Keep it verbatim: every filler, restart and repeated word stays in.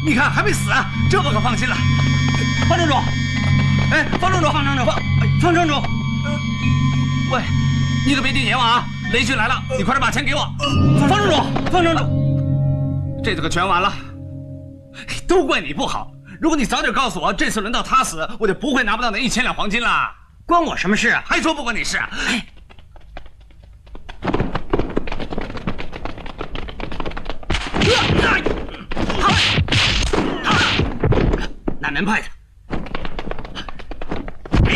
你看还没死啊，这我可放心了。 方城主， 哎，方城主， 方城主，方方城主， 呃，喂，你可别进阎王啊！雷军来了，你快点把钱给我。 方城主，方城主， 这次可全完了，都怪你不好。如果你早点告诉我，这次轮到他死，我就不会拿不到那一千两黄金了。 关我什么事啊？ 还说不关你事？哎， 南门派的。